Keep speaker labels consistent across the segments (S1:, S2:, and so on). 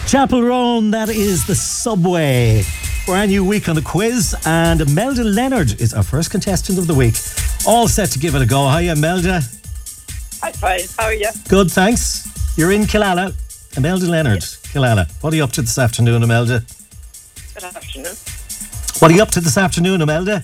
S1: Chapel Roan, that is the Subway. Brand new week on the quiz, and Imelda Leonard is our first contestant of the week. All set to give it a go. Hiya, Imelda.
S2: Hi, fine. How are you?
S1: Good, thanks. You're in Killala. Imelda Leonard, Killala. What are you up to this afternoon, Imelda?
S2: Good afternoon.
S1: What are you up to this afternoon, Imelda?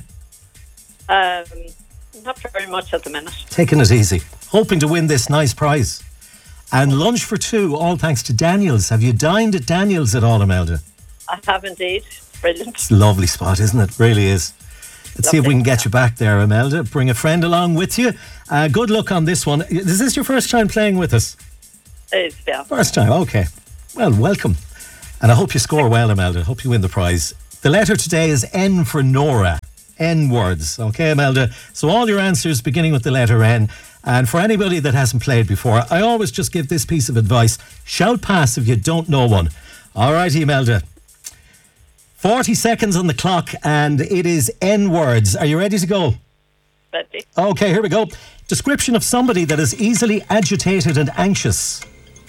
S2: Not very much at the minute.
S1: Taking it easy. Hoping to win this nice prize. And lunch for two, all thanks to Daniel's. Have you dined at Daniel's at all, Imelda?
S2: I have indeed. Brilliant.
S1: It's a lovely spot, isn't it? Really is. Let's see if we can get you back there, Imelda. Bring a friend along with you. Good luck on this one. Is this your first time playing with us?
S2: It's, yeah.
S1: First time, okay. Well, welcome. And I hope you score well, Imelda. I hope you win the prize. The letter today is N for Nora. N words. Okay, Imelda? So all your answers beginning with the letter N. And for anybody that hasn't played before, I always just give this piece of advice. Shout pass if you don't know one. All right, Imelda. 40 seconds on the clock, and it is N words. Are you ready to go?
S2: Ready.
S1: Okay, here we go. Description of somebody that is easily agitated and anxious.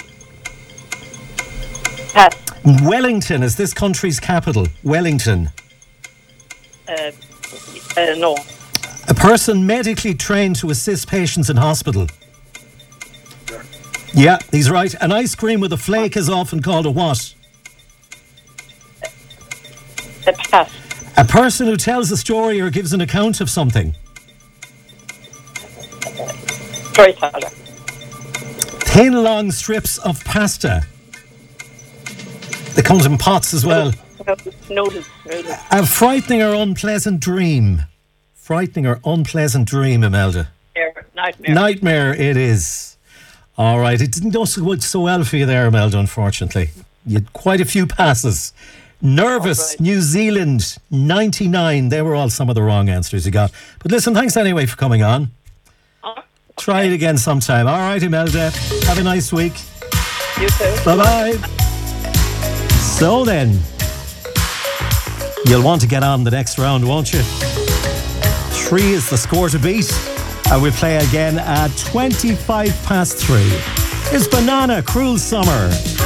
S2: Pass.
S1: Wellington is this country's capital. Wellington.
S2: No.
S1: A person medically trained to assist patients in hospital. Yeah, he's right. An ice cream with a flake is often called a what?
S2: Pass.
S1: A person who tells a story or gives an account of something.
S2: Storyteller.
S1: Thin, long strips of pasta. They comes in pots as well.
S2: Noodles.
S1: A frightening or unpleasant dream. Frightening or unpleasant dream, Imelda.
S2: Nightmare.
S1: Nightmare it is. All right, it didn't go so well for you there, Imelda, unfortunately. You had quite a few passes. Nervous,
S2: right.
S1: New Zealand, 99. They were all some of the wrong answers you got. But listen, thanks anyway for coming on. Try it again sometime. All right, Imelda, have a nice week.
S2: You too.
S1: Bye-bye. So then, you'll want to get on the next round, won't you? 3 is the score to beat. And we play again at 3:25. It's Banana, Cruel Summer.